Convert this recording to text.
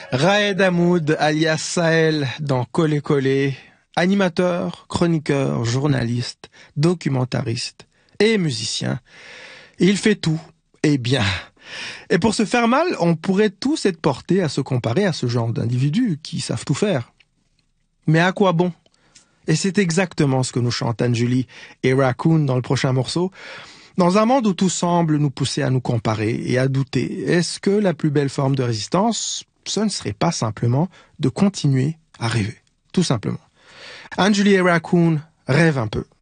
Raed Hamoud, alias Sahel, dans Collé Collé, animateur, chroniqueur, journaliste, documentariste et musicien. Il fait tout, et bien. Et pour se faire mal, on pourrait tous être portés à se comparer à ce genre d'individus qui savent tout faire. Mais à quoi bon? Et c'est exactement ce que nous chantent Anne-Julie et Raccoon dans le prochain morceau. Dans un monde où tout semble nous pousser à nous comparer et à douter, est-ce que la plus belle forme de résistance, ce ne serait pas simplement de continuer à rêver? Tout simplement. Anne-Julie et Raccoon rêvent un peu.